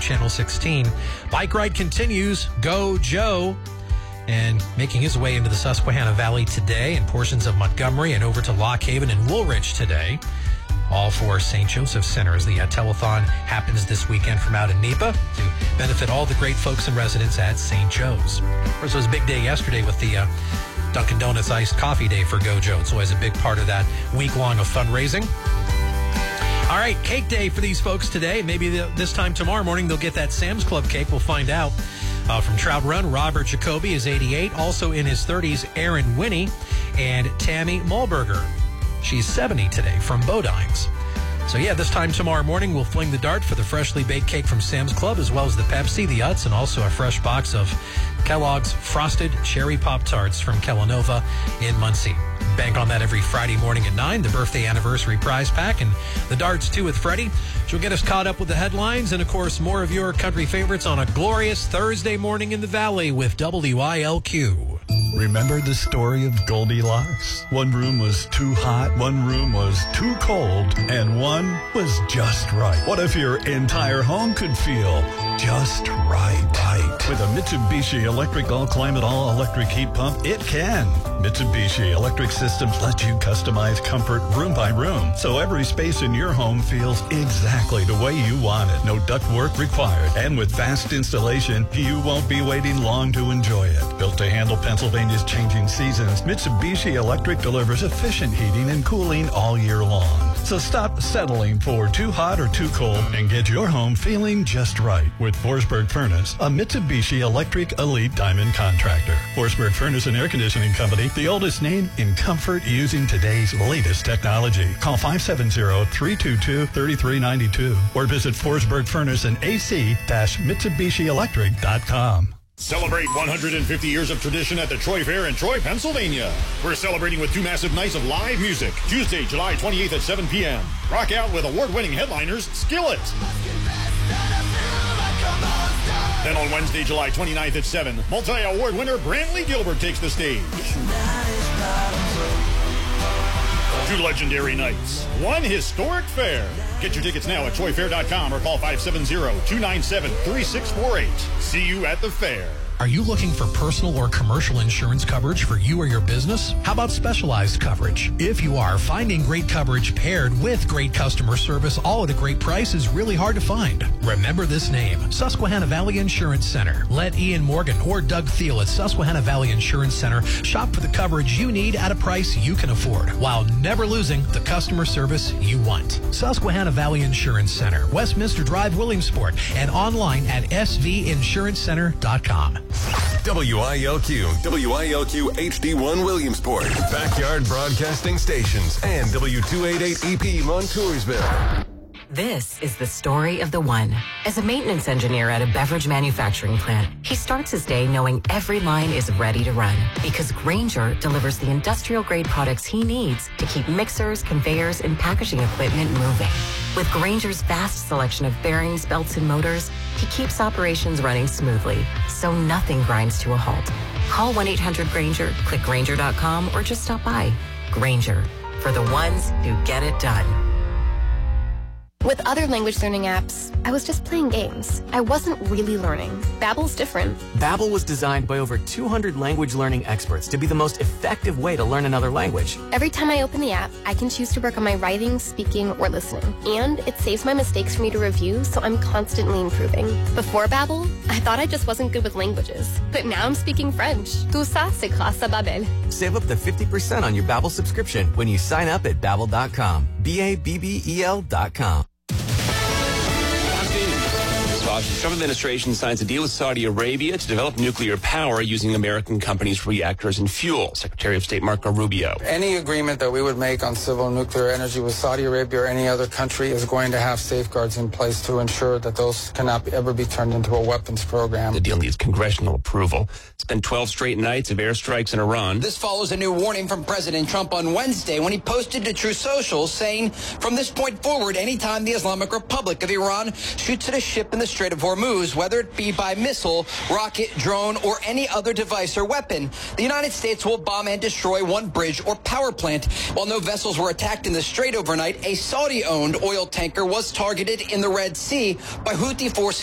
Channel 16. Bike ride continues. Go Joe. And making his way into the Susquehanna Valley today and portions of Montgomery and over to Lock Haven and Woolridge today. All for St. Joseph Center as the telethon happens this weekend from out in NEPA to benefit all the great folks and residents at St. Joe's. Of course, it was a big day yesterday with the Dunkin' Donuts Iced Coffee Day for Go Joe. It's always a big part of that week-long of fundraising. All right, cake day for these folks today. Maybe this time tomorrow morning they'll get that Sam's Club cake. We'll find out. From Trout Run, Robert Jacoby is 88. Also in his 30s, Aaron Winnie and Tammy Mulberger. She's 70 today from Bodines. So yeah, this time tomorrow morning, we'll fling the dart for the freshly baked cake from Sam's Club, as well as the Pepsi, the Utz, and also a fresh box of Kellogg's Frosted Cherry Pop-Tarts from Kellanova in Muncie. Bank on that every Friday morning at 9, the birthday anniversary prize pack, and the darts too with Freddie. She'll get us caught up with the headlines and, of course, more of your country favorites on a glorious Thursday morning in the Valley with WILQ. Remember the story of Goldilocks? One room was too hot, one room was too cold, and one was just right. What if your entire home could feel just right? With a Mitsubishi Electric All-Climate All-Electric Heat Pump, it can. Mitsubishi Electric Systems let you customize comfort room by room, so every space in your home feels exactly the way you want it. No ductwork required. And with fast installation, you won't be waiting long to enjoy it. Built to handle Pennsylvania's changing seasons, Mitsubishi Electric delivers efficient heating and cooling all year long. So stop settling for too hot or too cold and get your home feeling just right with Forsberg Furnace, a Mitsubishi Electric Elite Diamond contractor. Forsberg Furnace and Air Conditioning Company, the oldest name in comfort using today's latest technology. Call 570-322-3392 or visit Forsberg Furnace and AC-MitsubishiElectric.com. Celebrate 150 years of tradition at the Troy Fair in Troy, Pennsylvania. We're celebrating with 2 massive nights of live music. Tuesday, July 28th at 7 p.m. Rock out with award-winning headliners Skillet. Then on Wednesday, July 29th at 7, multi-award winner Brantley Gilbert takes the stage. 2 legendary nights, 1 historic fair. Get your tickets now at troyfair.com or call 570-297-3648. See you at the fair. Are you looking for personal or commercial insurance coverage for you or your business? How about specialized coverage? If you are, finding great coverage paired with great customer service all at a great price is really hard to find. Remember this name, Susquehanna Valley Insurance Center. Let Ian Morgan or Doug Thiel at Susquehanna Valley Insurance Center shop for the coverage you need at a price you can afford while never losing the customer service you want. Susquehanna Valley Insurance Center, Westminster Drive, Williamsport, and online at svinsuranceCenter.com. WILQ HD1 Williamsport, Backyard Broadcasting Stations, and W288EP Montoursville. This is the story of the one. As a maintenance engineer at a beverage manufacturing plant, he starts his day knowing every line is ready to run because Grainger delivers the industrial-grade products he needs to keep mixers, conveyors, and packaging equipment moving. With Grainger's vast selection of bearings, belts, and motors, he keeps operations running smoothly, so nothing grinds to a halt. Call 1-800-GRAINGER, click Grainger.com, or just stop by. Grainger, for the ones who get it done. With other language learning apps, I was just playing games. I wasn't really learning. Babbel's different. Babbel was designed by over 200 language learning experts to be the most effective way to learn another language. Every time I open the app, I can choose to work on my writing, speaking, or listening. And it saves my mistakes for me to review, so I'm constantly improving. Before Babbel, I thought I just wasn't good with languages. But now I'm speaking French. Tout ça, c'est grâce à Babbel. Save up to 50% on your Babbel subscription when you sign up at Babbel.com. Babbel.com. The Trump administration signs a deal with Saudi Arabia to develop nuclear power using American companies' reactors and fuel. Secretary of State Marco Rubio. Any agreement that we would make on civil nuclear energy with Saudi Arabia or any other country is going to have safeguards in place to ensure that those cannot ever be turned into a weapons program. The deal needs congressional approval. It's been 12 straight nights of airstrikes in Iran. This follows a new warning from President Trump on Wednesday when he posted to True Social saying, from this point forward, anytime the Islamic Republic of Iran shoots at a ship in the Strait of Hormuz, whether it be by missile, rocket, drone, or any other device or weapon, the United States will bomb and destroy one bridge or power plant. While no vessels were attacked in the Strait overnight, a Saudi-owned oil tanker was targeted in the Red Sea by Houthi forces